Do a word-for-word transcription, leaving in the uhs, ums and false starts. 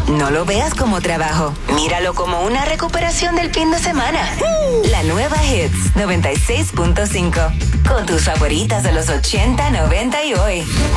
No lo veas como trabajo. Míralo como una recuperación del fin de semana. La nueva Hits noventa y seis punto cinco. Con tus favoritas de los ochenta, noventa y hoy.